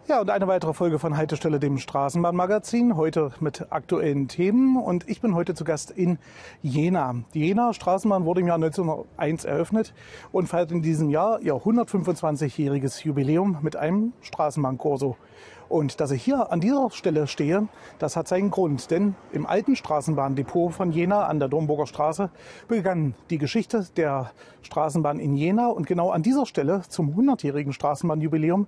Ja, und eine weitere Folge von Haltestelle, dem Straßenbahnmagazin, heute mit aktuellen Themen. Und ich bin heute zu Gast in Jena. Die Jenaer Straßenbahn wurde im Jahr 1901 eröffnet und feiert in diesem Jahr ihr 125-jähriges Jubiläum mit einem Straßenbahnkorso. Und dass ich hier an dieser Stelle stehe, das hat seinen Grund, denn im alten Straßenbahndepot von Jena an der Domburger Straße begann die Geschichte der Straßenbahn in Jena. Und genau an dieser Stelle zum 100-jährigen Straßenbahnjubiläum